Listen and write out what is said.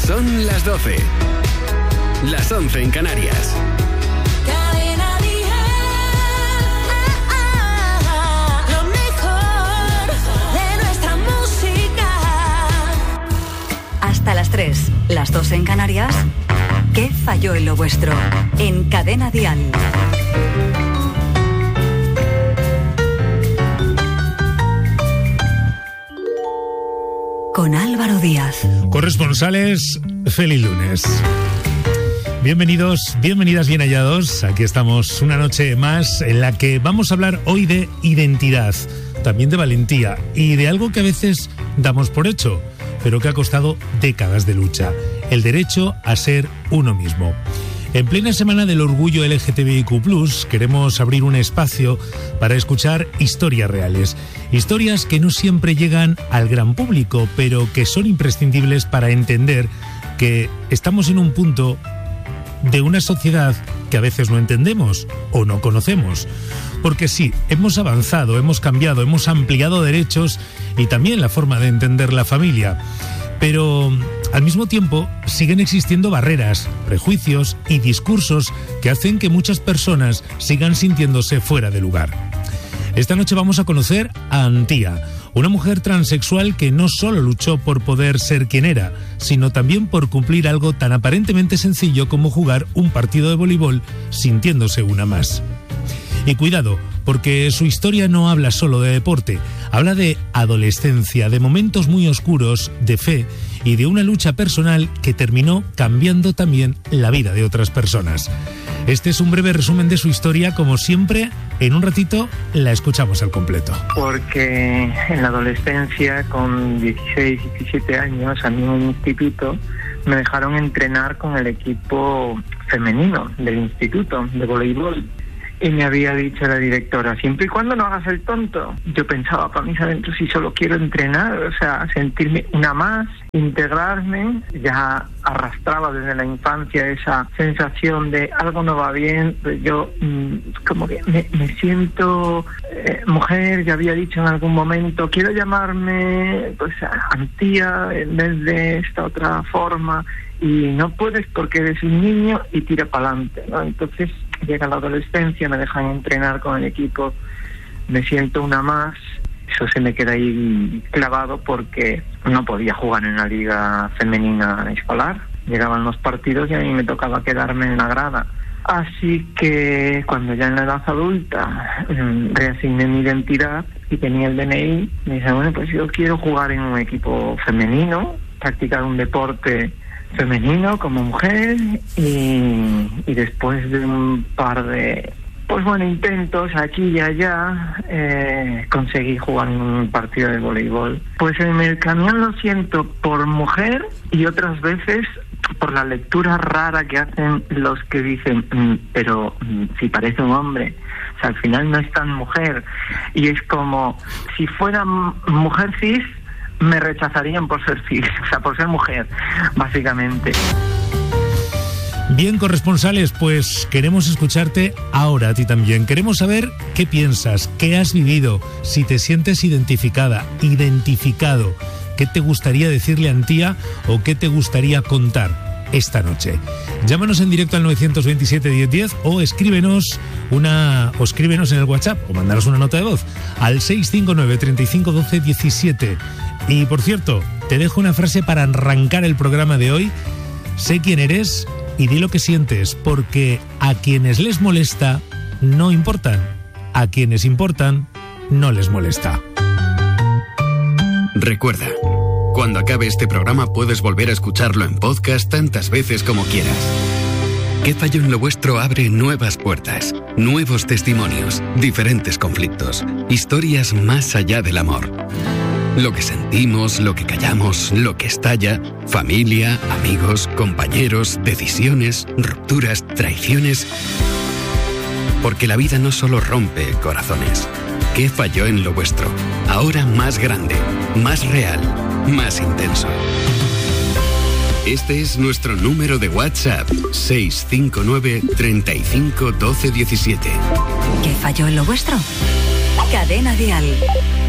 Son las 12. Las 11 en Canarias. Cadena Dial. Lo mejor de nuestra música. Hasta las 3, las 2 en Canarias. ¿Qué falló en lo vuestro? En Cadena Dial. Con Álvaro Díaz. Corresponsales, feliz lunes. Bienvenidos, bienvenidas, bien hallados. Aquí estamos una noche más en la que vamos a hablar hoy de identidad, también de valentía y de algo que a veces damos por hecho, pero que ha costado décadas de lucha: el derecho a ser uno mismo. En plena semana del orgullo LGTBIQ+, queremos abrir un espacio para escuchar historias reales. Historias que no siempre llegan al gran público, pero que son imprescindibles para entender que estamos en un punto de una sociedad que a veces no entendemos o no conocemos. Porque sí, hemos avanzado, hemos cambiado, hemos ampliado derechos y también la forma de entender la familia. Pero al mismo tiempo siguen existiendo barreras, prejuicios y discursos que hacen que muchas personas sigan sintiéndose fuera de lugar. Esta noche vamos a conocer a Antía, una mujer transexual que no solo luchó por poder ser quien era, sino también por cumplir algo tan aparentemente sencillo como jugar un partido de voleibol sintiéndose una más. Y cuidado, porque su historia no habla solo de deporte, habla de adolescencia, de momentos muy oscuros, de fe y de una lucha personal que terminó cambiando también la vida de otras personas. Este es un breve resumen de su historia, como siempre. En un ratito la escuchamos al completo. Porque en la adolescencia, con 16, 17 años, a mí en un instituto me dejaron entrenar con el equipo femenino del instituto de voleibol. Y me había dicho la directora, siempre y cuando no hagas el tonto. Yo pensaba para mí adentro, si solo quiero entrenar, o sea, sentirme una más, integrarme. Ya arrastraba desde la infancia esa sensación de algo no va bien. Yo como que me siento mujer. Ya había dicho en algún momento, quiero llamarme pues Antía en vez de esta otra forma. Y no puedes porque eres un niño y tira para adelante, ¿no? Entonces llega la adolescencia, me dejan entrenar con el equipo, me siento una más. Eso se me queda ahí clavado porque no podía jugar en la liga femenina escolar. Llegaban los partidos y a mí me tocaba quedarme en la grada. Así que cuando ya en la edad adulta reasigné mi identidad y tenía el DNI, me dije, bueno, pues yo quiero jugar en un equipo femenino, practicar un deporte femenino como mujer, y después de un par de intentos aquí y allá conseguí jugar en un partido de voleibol. Pues en el camión lo siento por mujer y otras veces por la lectura rara que hacen los que dicen pero si parece un hombre, o sea, al final no es tan mujer, y es como si fuera mujer cis me rechazarían por ser cis, o sea, por ser mujer, básicamente. Bien, corresponsales, pues queremos escucharte ahora a ti también. Queremos saber qué piensas, qué has vivido, si te sientes identificada, identificado, qué te gustaría decirle a Antía o qué te gustaría contar esta noche. Llámanos en directo al 927 1010 o escríbenos en el WhatsApp o mándanos una nota de voz al 659 35 12 17. Y por cierto, te dejo una frase para arrancar el programa de hoy. Sé quién eres y di lo que sientes, porque a quienes les molesta no importan, a quienes importan no les molesta. Recuerda, cuando acabe este programa puedes volver a escucharlo en podcast tantas veces como quieras. ¿Qué falló en lo vuestro? Abre nuevas puertas, nuevos testimonios, diferentes conflictos, historias más allá del amor. Lo que sentimos, lo que callamos, lo que estalla, familia, amigos, compañeros, decisiones, rupturas, traiciones. Porque la vida no solo rompe corazones. ¿Qué falló en lo vuestro? Ahora más grande, más real, más intenso. Este es nuestro número de WhatsApp, 659 35 12 17. ¿Qué falló en lo vuestro? Cadena Dial.